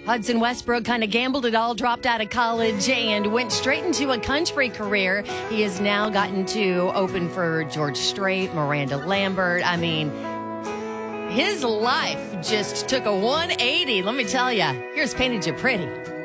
Hudson Westbrook kind of gambled it all, dropped out of college, and went straight into a country career. He has now gotten to open for George Strait, Miranda Lambert. I mean, his life just took a 180, let me tell you. Here's Painted You Pretty.